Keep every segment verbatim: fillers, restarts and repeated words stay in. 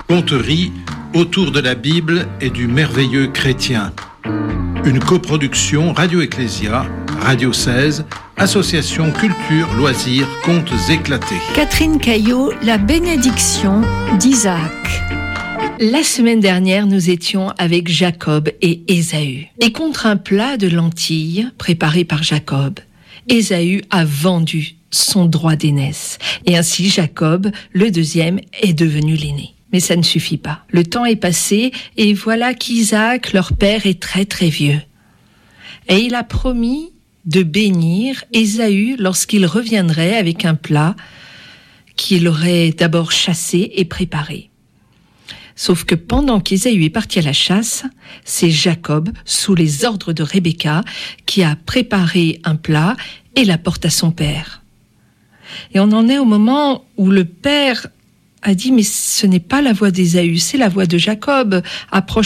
Conterie autour de la Bible et du merveilleux chrétien. Une coproduction Radio Ecclésia, Radio seize, Association Culture, Loisirs, Contes éclatés. Catherine Caillot, la bénédiction d'Isaac. La semaine dernière, nous étions avec Jacob et Ésaü. Et contre un plat de lentilles préparé par Jacob, Ésaü a vendu son droit d'aînesse. Et ainsi, Jacob, le deuxième, est devenu l'aîné. Mais ça ne suffit pas. Le temps est passé et voilà qu'Isaac, leur père, est très très vieux. Et il a promis de bénir Ésaü lorsqu'il reviendrait avec un plat qu'il aurait d'abord chassé et préparé. Sauf que pendant qu'Ésaü est parti à la chasse, c'est Jacob, sous les ordres de Rebecca, qui a préparé un plat et l'apporte à son père. Et on en est au moment où le père a dit « Mais ce n'est pas la voix d'Ésaü, c'est la voix de Jacob. Approche-toi. »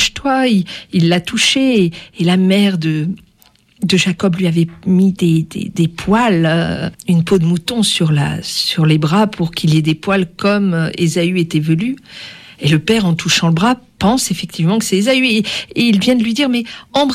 Il, il l'a touché et, et la mère de, de Jacob lui avait mis des, des, des poils, euh, une peau de mouton sur, la, sur les bras pour qu'il y ait des poils comme Ésaü était velu. Et le père, en touchant le bras, pense effectivement que c'est Ésaü. Et, et il vient de lui dire « Mais embrasse-moi. »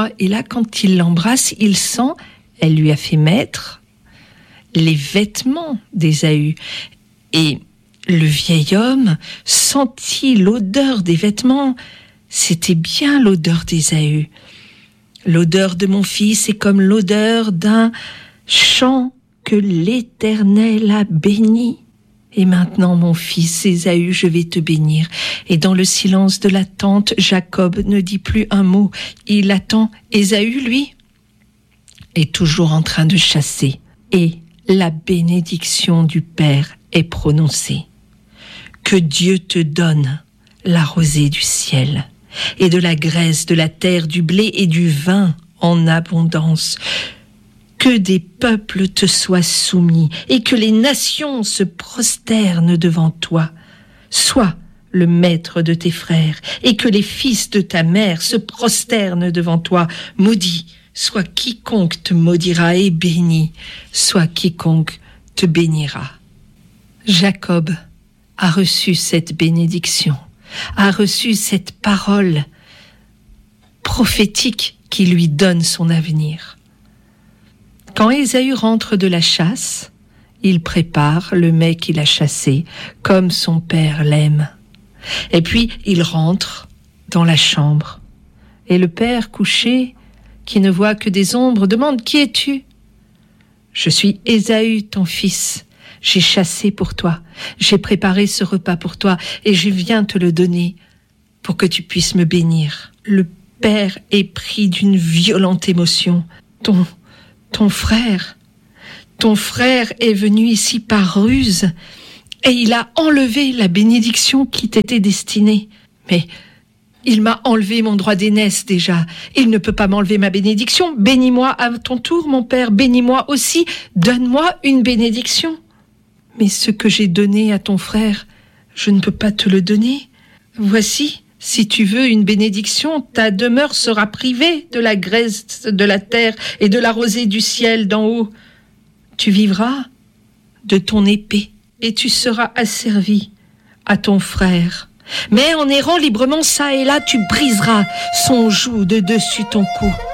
Et là, quand il l'embrasse, il sent, elle lui a fait mettre les vêtements d'Ésaü. Et le vieil homme sentit l'odeur des vêtements. C'était bien l'odeur d'Ésaü. L'odeur de mon fils est comme l'odeur d'un champ que l'Éternel a béni. Et maintenant, mon fils Ésaü, je vais te bénir. Et dans le silence de l'attente, Jacob ne dit plus un mot. Il attend. Ésaü, lui, est toujours en train de chasser. Et la bénédiction du Père est prononcée. Que Dieu te donne la rosée du ciel et de la graisse de la terre, du blé et du vin en abondance. Que des peuples te soient soumis et que les nations se prosternent devant toi. Sois le maître de tes frères et que les fils de ta mère se prosternent devant toi. Maudit soit quiconque te maudira et béni soit quiconque te bénira. Jacob a reçu cette bénédiction, a reçu cette parole prophétique qui lui donne son avenir. Quand Ésaü rentre de la chasse, il prépare le mets qu'il a chassé, comme son père l'aime. Et puis il rentre dans la chambre. Et le père couché, qui ne voit que des ombres, demande « Qui es-tu » ? « Je suis Ésaü, ton fils. J'ai chassé pour toi, j'ai préparé ce repas pour toi et je viens te le donner pour que tu puisses me bénir. » Le père est pris d'une violente émotion. Ton, ton frère, ton frère est venu ici par ruse et il a enlevé la bénédiction qui t'était destinée. Mais il m'a enlevé mon droit d'aînesse déjà. Il ne peut pas m'enlever ma bénédiction. Bénis-moi à ton tour, mon père, bénis-moi aussi. Donne-moi une bénédiction. Mais ce que j'ai donné à ton frère, je ne peux pas te le donner. Voici, si tu veux une bénédiction, ta demeure sera privée de la graisse de la terre et de la rosée du ciel d'en haut. Tu vivras de ton épée et tu seras asservi à ton frère. Mais en errant librement ça et là, tu briseras son joug de dessus ton cou.